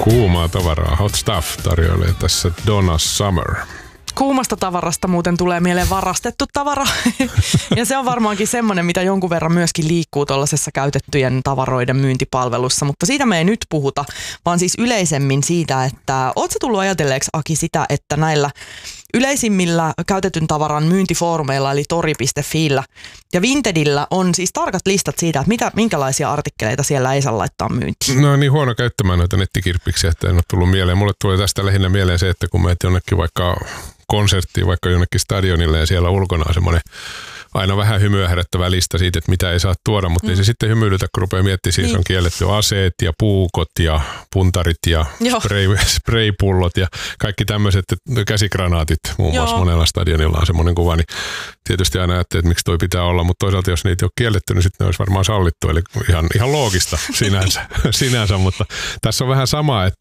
Kuumaa tavaraa, Hot Stuff tarjoilee tässä Donna Summer. Kuumasta tavarasta muuten tulee mieleen varastettu tavara. Ja se on varmaankin semmoinen, mitä jonkun verran myöskin liikkuu tuollaisessa käytettyjen tavaroiden myyntipalvelussa. Mutta siitä me ei nyt puhuta, vaan siis yleisemmin siitä, että ootko tullut ajatelleeksi, Aki, sitä, että näillä yleisimmillä käytetyn tavaran myyntifoorumeilla, eli tori.fillä ja Vintedillä on siis tarkat listat siitä, että minkälaisia artikkeleita siellä ei saa laittaa myyntiin. No niin huono käyttämään noita nettikirppiksiä, että en ole tullut mieleen. Mulle tulee tästä lähinnä mieleen se, että kun menet jonnekin vaikka konserttiin, vaikka jonnekin stadionille ja siellä ulkona on semmoinen aina vähän hymyä herättävä lista siitä, että mitä ei saa tuoda, mutta ei se sitten hymyilytä, kun rupeaa miettimään, siis on kielletty aseet ja puukot ja puntarit ja spraypullot ja kaikki tämmöiset käsikranaatit muun muassa monella stadionilla on semmoinen kuva, niin tietysti aina ajattelee, että miksi toi pitää olla, mutta toisaalta jos niitä ei ole kielletty, niin sitten ne olisi varmaan sallittu, eli ihan loogista sinänsä, mutta tässä on vähän sama, että